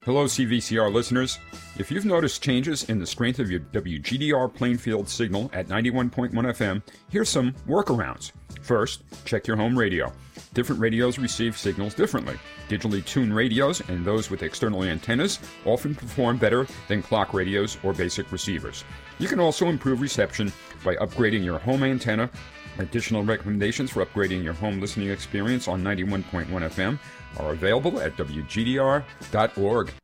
Hello, CVCR listeners. If you've noticed changes in the strength of your WGDR Plainfield signal at 91.1 FM, here's some workarounds. First, check your home radio. Different radios receive signals differently. Digitally tuned radios and those with external antennas often perform better than clock radios or basic receivers. You can also improve reception by upgrading your home antenna. Additional recommendations for upgrading your home listening experience on 91.1 FM are available at WGDR.org.